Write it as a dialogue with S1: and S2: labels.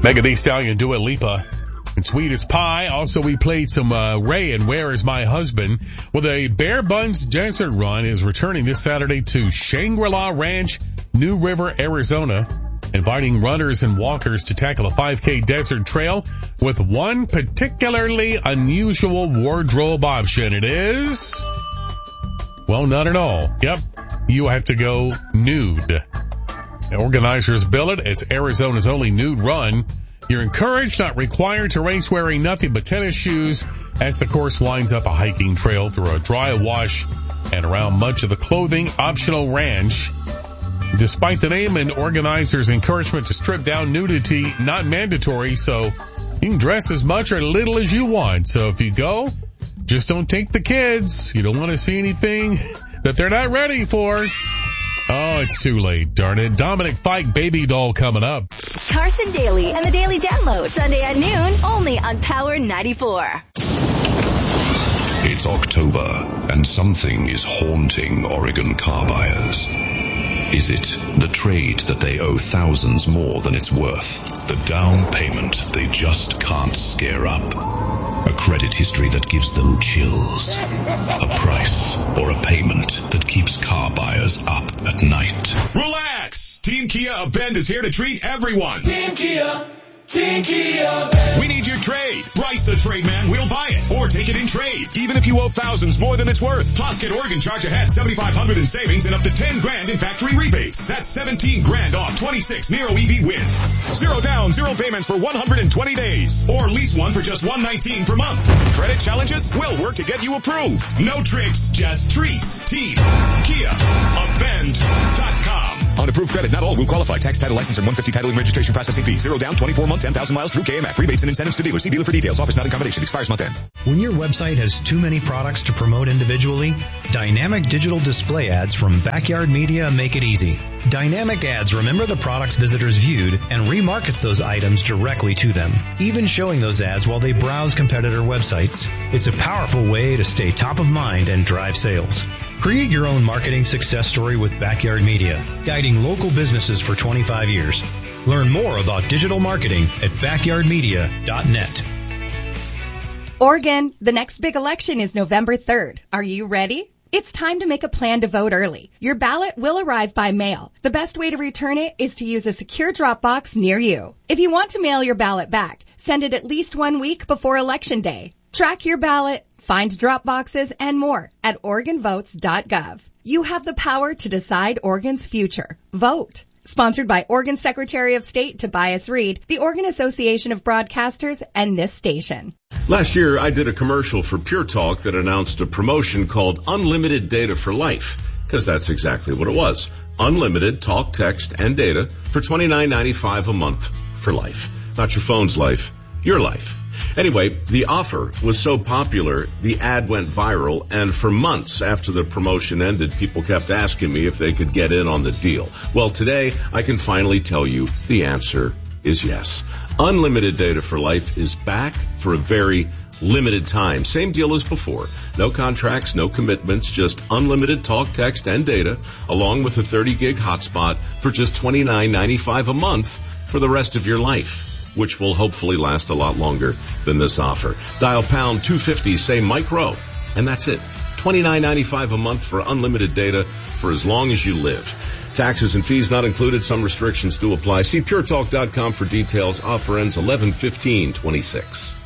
S1: Megan Thee Stallion, Dua Lipa, and Sweetest Pie. Also, we played some Ray and Where Is My Husband? Well, the Bare Buns Desert Run is returning this Saturday to Shangri-La Ranch, New River, Arizona, inviting runners and walkers to tackle a 5K desert trail with one particularly unusual wardrobe option. It is, well, none at all. Yep, you have to go nude. The organizers bill it as Arizona's only nude run. You're encouraged, not required, to race wearing nothing but tennis shoes as the course winds up a hiking trail through a dry wash and around much of the clothing optional ranch. Despite the name and organizers' encouragement to strip down, nudity not mandatory, so you can dress as much or little as you want. So if you go, just don't take the kids. You don't want to see anything that they're not ready for. Oh, it's too late, darn it. Dominic Fike Baby Doll coming up.
S2: Carson Daly and the Daily Download, Sunday at noon, only on Power 94.
S3: It's October, and something is haunting Oregon car buyers. Is it the trade that they owe thousands more than it's worth? The down payment they just can't scare up? A credit history that gives them chills? A price or a payment that keeps car buyers up at night?
S4: Relax! Team Kia of Bend is here to treat everyone.
S5: Team Kia. Team Kia Bend.
S4: We need your trade. Bryce the trade man will buy it or take it in trade, even if you owe thousands more than it's worth. Plus, get Oregon Charge Ahead $7,500 in savings and up to $10,000 in factory rebates. That's $17,000 off 26 Nero EV Wind. 0 down, 0 payments for 120 days, or lease one for just $119 per month. Credit challenges? We'll work to get you approved. No tricks, just treats. Team Kia of Bend.com. On approved credit, not all will qualify. Tax, title, license, and 150 titling registration processing fee. 0 down, 24 months, 10,000 miles through KMF. Rebates and incentives to dealers. See dealer for details. Offers not in combination. Expires month end.
S6: When your website has too many products to promote individually, dynamic digital display ads from Backyard Media make it easy. Dynamic ads remember the products visitors viewed and remarkets those items directly to them, even showing those ads while they browse competitor websites. It's a powerful way to stay top of mind and drive sales. Create your own marketing success story with Backyard Media, guiding local businesses for 25 years. Learn more about digital marketing at backyardmedia.net.
S7: Oregon, the next big election is November 3rd. Are you ready? It's time to make a plan to vote early. Your ballot will arrive by mail. The best way to return it is to use a secure drop box near you. If you want to mail your ballot back, send it at least 1 week before Election Day. Track your ballot, find drop boxes, and more at OregonVotes.gov. You have the power to decide Oregon's future. Vote. Sponsored by Oregon Secretary of State Tobias Reed, the Oregon Association of Broadcasters, and this station.
S8: Last year, I did a commercial for Pure Talk that announced a promotion called Unlimited Data for Life, because that's exactly what it was. Unlimited talk, text, and data for $29.95 a month for life. Not your phone's life, your life. Anyway, the offer was so popular, the ad went viral, and for months after the promotion ended, people kept asking me if they could get in on the deal. Well, today, I can finally tell you the answer is yes. Unlimited Data for Life is back for a very limited time. Same deal as before. No contracts, no commitments, just unlimited talk, text, and data, along with a 30-gig hotspot for just $29.95 a month for the rest of your life, which will hopefully last a lot longer than this offer. Dial pound 250, say Mike Rowe, and that's it. $29.95 a month for unlimited data for as long as you live. Taxes and fees not included. Some restrictions do apply. See puretalk.com for details. Offer ends 11/15/26.